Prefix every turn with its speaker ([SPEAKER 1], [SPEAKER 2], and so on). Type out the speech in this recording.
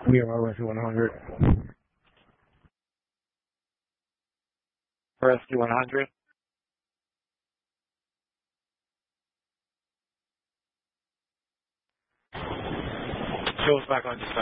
[SPEAKER 1] We are Rescue 100. Rescue 100. Show us back on dispatch.